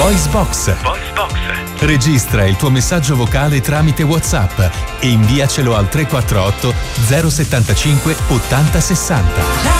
VoiceBox. Registra il tuo messaggio vocale tramite WhatsApp e inviacelo al 348 075 80 60.